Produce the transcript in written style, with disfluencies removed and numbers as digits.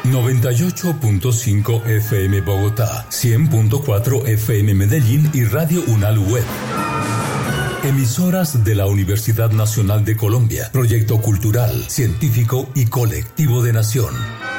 98.5 FM Bogotá, 100.4 FM Medellín y Radio Unal Web. Emisoras de la Universidad Nacional de Colombia, proyecto cultural, científico y colectivo de nación.